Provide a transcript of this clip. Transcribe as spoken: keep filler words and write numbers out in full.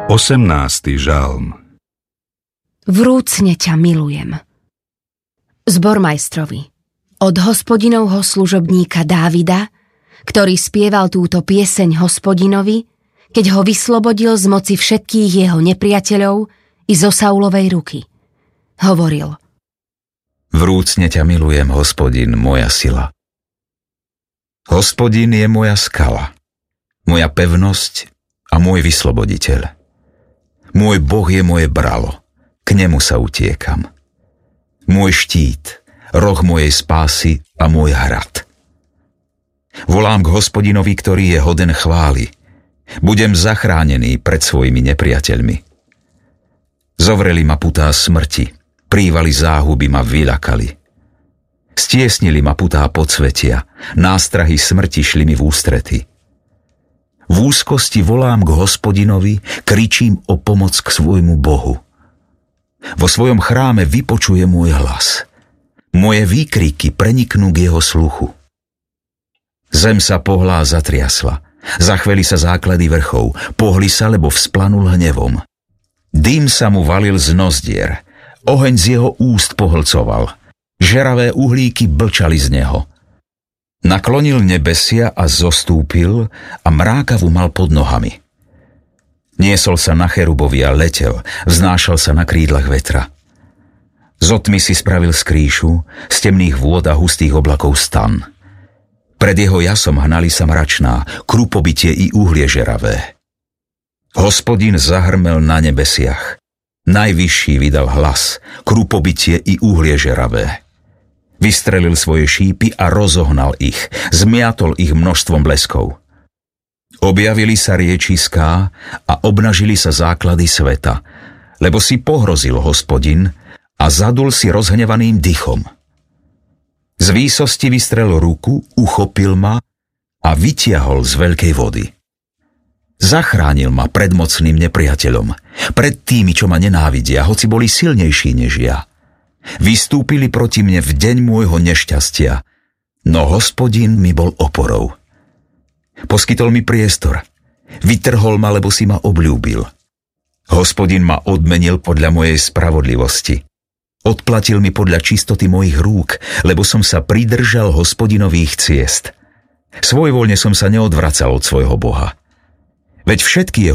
osemnásty žalm. Vrúcne ťa milujem. Zbormajstrovi, od Hospodinovho služobníka Dávida, ktorý spieval túto pieseň Hospodinovi, keď ho vyslobodil z moci všetkých jeho nepriateľov i zo Saulovej ruky. Hovoril: Vrúcne ťa milujem, Hospodin, moja sila. Hospodin je moja skala, moja pevnosť a môj vysloboditeľ. Môj Boh je moje bralo, k nemu sa utiekam. Môj štít, roh mojej spásy a môj hrad. Volám k Hospodinovi, ktorý je hoden chvály. Budem zachránený pred svojimi nepriateľmi. Zovreli ma putá smrti, prívali záhuby ma vyľakali. Stiesnili ma putá podsvetia, nástrahy smrti šli mi v ústrety. V úzkosti volám k Hospodinovi, kričím o pomoc k svojmu Bohu. Vo svojom chráme vypočuje môj hlas. Moje výkriky preniknú k jeho sluchu. Zem sa pohlá zatriasla, zachveli sa základy vrchov, pohli sa, lebo vzplanul hnevom. Dým sa mu valil z nozdier, oheň z jeho úst pohlcoval, žeravé uhlíky blčali z neho. Naklonil nebesia a zostúpil a mrákavu mal pod nohami. Niesol sa na cherubovi a letel, vznášal sa na krídlach vetra. Z otmy si spravil skrýšu, z temných vôd a hustých oblakov stan. Pred jeho jasom hnali sa mračná, krupobytie i uhlie žeravé. Hospodin zahrmel na nebesiach. Najvyšší vydal hlas, krupobytie i uhlie žeravé. Vystrelil svoje šípy a rozohnal ich, zmiatol ich množstvom bleskov. Objavili sa riečiská a obnažili sa základy sveta, lebo si pohrozil Hospodin a zadul si rozhnevaným dychom. Z výsosti vystrel ruku, uchopil ma a vytiahol z veľkej vody. Zachránil ma pred mocným nepriateľom, pred tými, čo ma nenávidia, hoci boli silnejší než ja. Vystúpili proti mne v deň môjho nešťastia, no Hospodin mi bol oporou. Poskytol mi priestor, vytrhol ma, lebo si ma obľúbil. Hospodin ma odmenil podľa mojej spravodlivosti. Odplatil mi podľa čistoty mojich rúk, lebo som sa pridržal Hospodinových ciest. Svojvoľne som sa neodvracal od svojho Boha. Veď všetky jeho